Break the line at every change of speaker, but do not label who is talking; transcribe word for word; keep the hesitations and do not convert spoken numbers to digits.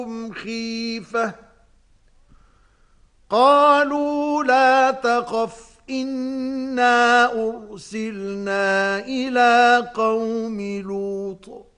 خيفة قالوا لا تخف إنا أرسلنا إلى قوم لوط